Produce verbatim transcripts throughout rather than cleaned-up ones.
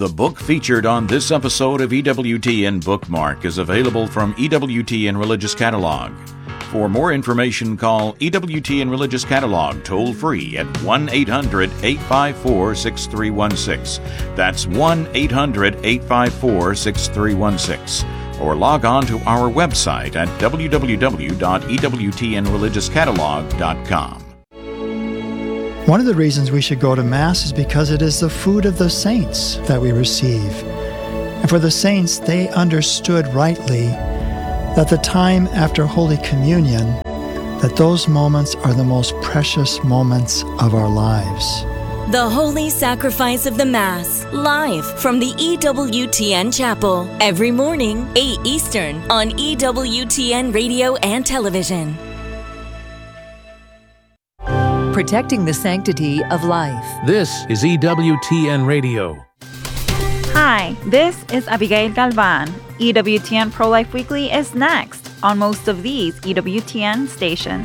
The book featured on this episode of E W T N Bookmark is available from E W T N Religious Catalog. For more information, call E W T N Religious Catalog toll-free at one eight hundred eight five four six three one six. That's one eight hundred eight five four six three one six. Or log on to our website at w w w dot e w t n religious catalog dot com. One of the reasons we should go to Mass is because it is the food of the saints that we receive. And for the saints, they understood rightly that the time after Holy Communion, that those moments are the most precious moments of our lives. The Holy Sacrifice of the Mass, live from the E W T N Chapel, every morning, eight Eastern, on E W T N Radio and Television. Protecting the sanctity of life. This is E W T N Radio. Hi, this is Abigail Galvan. E W T N Pro-Life Weekly is next on most of these E W T N stations.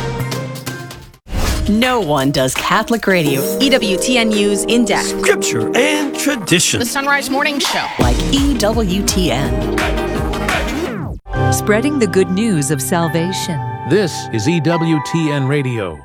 No one does Catholic radio, E W T N News in depth, scripture and tradition, the Sunrise Morning Show, like E W T N. Spreading the good news of salvation. This is E W T N Radio.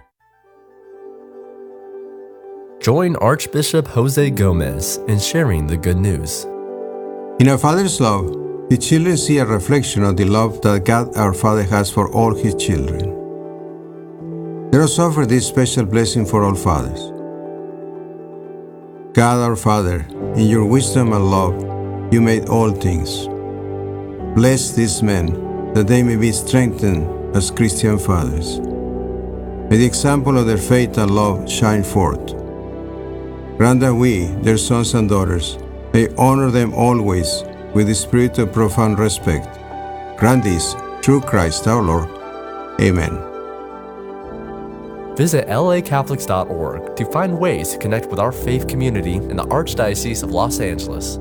Join Archbishop Jose Gomez in sharing the good news. In our Father's love, the children see a reflection of the love that God our Father has for all His children. Let us offer this special blessing for all fathers. God our Father, in your wisdom and love, you made all things. Bless these men, that they may be strengthened as Christian fathers. May the example of their faith and love shine forth. Grant that we, their sons and daughters, may honor them always with the spirit of profound respect. Grant this through Christ our Lord. Amen. Visit L A Catholics dot org to find ways to connect with our faith community in the Archdiocese of Los Angeles.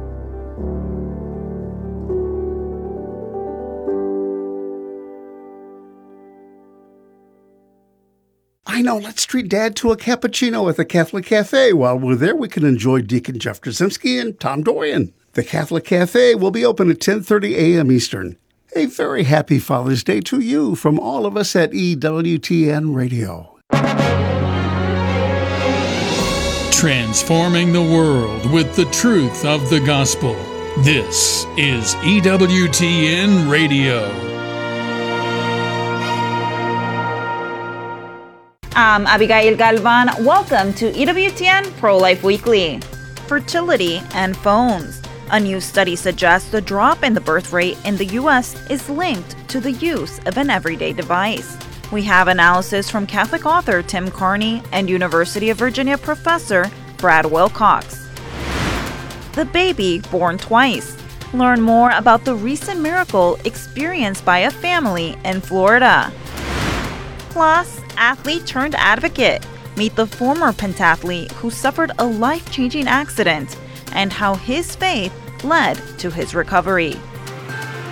I know, let's treat Dad to a cappuccino at the Catholic Cafe. While we're there, we can enjoy Deacon Jeff Drzymski and Tom Dorian. The Catholic Cafe will be open at ten thirty a.m. Eastern. A very happy Father's Day to you from all of us at E W T N Radio. Transforming the world with the truth of the gospel. This is E W T N Radio. I'm Abigail Galvan. Welcome to E W T N Pro-Life Weekly. Fertility and phones. A new study suggests the drop in the birth rate in the U S is linked to the use of an everyday device. We have analysis from Catholic author Tim Carney and University of Virginia professor Brad Wilcox. The baby born twice. Learn more about the recent miracle experienced by a family in Florida. Plus, athlete turned advocate. Meet the former pentathlete who suffered a life-changing accident and how his faith led to his recovery.